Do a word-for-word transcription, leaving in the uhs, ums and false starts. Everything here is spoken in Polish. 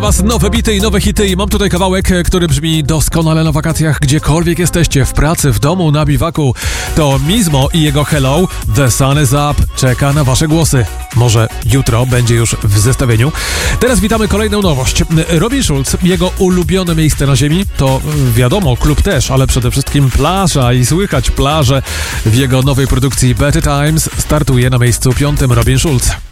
Was nowe bity i nowe hity i mam tutaj kawałek, który brzmi doskonale na wakacjach, gdziekolwiek jesteście, w pracy, w domu, na biwaku. To Mizmo i jego Hello, The Sun is Up, czeka na wasze głosy. Może jutro będzie już w zestawieniu. Teraz witamy kolejną nowość. Robin Schulz, jego ulubione miejsce na ziemi, to wiadomo, klub też, ale przede wszystkim plaża i słychać plażę w jego nowej produkcji Better Times. Startuje na miejscu piątym Robin Schulz.